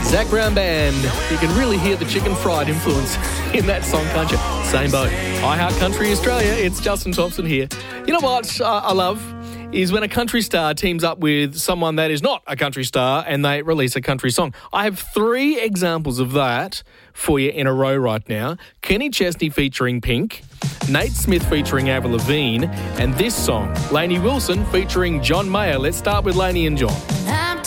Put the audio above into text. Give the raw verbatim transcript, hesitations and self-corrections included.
Zac Brown Band. You can really hear the chicken fried influence in that song, can't you? Same boat. I Heart Country Australia. It's Justin Thompson here. You know what uh, I love is when a country star teams up with someone that is not a country star and they release a country song. I have three examples of that for you in a row right now. Kenny Chesney featuring Pink, Nate Smith featuring Avril Lavigne, and this song, Lainey Wilson featuring John Mayer. Let's start with Lainey and John.